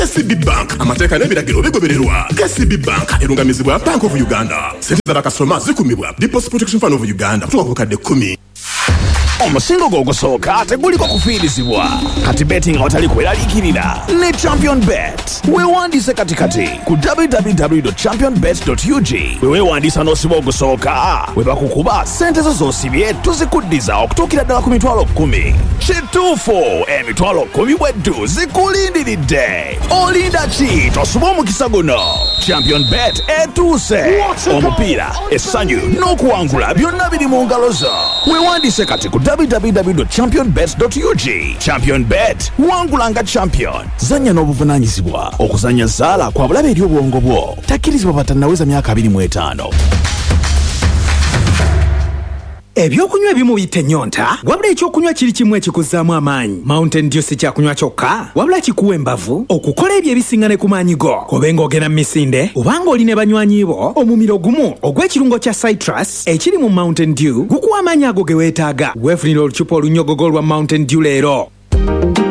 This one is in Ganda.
KCB Bank amateeka n'ebiragiro bigobererwa. KCB Bank erungamizibwa Bank of Uganda. Sente z'abakasitoma zikumibwa Deposit Protection Fund of Uganda kutuuka ku kadde 10. Omusingo gw'ogusooka teguliko kufiirizibwa. Kati betting awatali kweraliikirira ne Champion Bet. Weewandiise katikati ku www.championbet.ug. Weewandiisa n'osiba ogusooka. We bakukuba ssente zo z'osibye tuzikuddiza okutuukira ddala ku mitwalo 10. Kituufu emitwalo 10 bweddu zikulindiridde. Olinda ki tosuba omukisa guno? Champion Bet etuuse. Omupiira, essanyu n'okuwangula byonna biri mu ngalo zo. Weewandiise kati ku www.championbet.ug. Champion Bet, wangulanga champion. Zanya n'obuvunaanyizibwa. Okuzanya zaala kwa bulabe eri obwongo bwo. Takkirizibwa batannaweza myaka 25. Ebyokunywa ebimu biyita ennyonta, wabula ekyokunywa kiri kimu ekikuzzaamu amaanyi. Mountain Dew si kyakunywa kyokka, wabula kikuwa embavu okukola ebyo ebisiŋŋane ku maanyi go. Obe ng'ogenda mu misinde, obanga oli ne banywanyi bo, omumiro gumu ogw'ekirungo kya citrus ekiri mu Mountain Dew gukuwa amaanyi ago ge weetaaga. Weefunira olucupa olunyogogo lwa Mountain Dew leero.